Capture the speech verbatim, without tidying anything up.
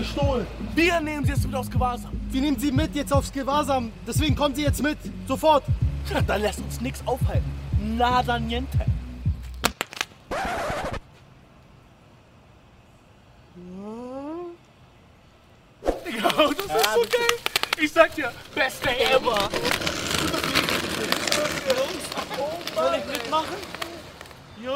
gestohlen. Wir nehmen sie jetzt mit aufs Gewahrsam. Wir nehmen sie mit jetzt aufs Gewahrsam. Deswegen kommen sie jetzt mit. Sofort. Ja, dann lässt uns nichts aufhalten. Nada niente. Ja, das ist ja, so geil. Ich sag dir, beste ever. Soll ich mitmachen?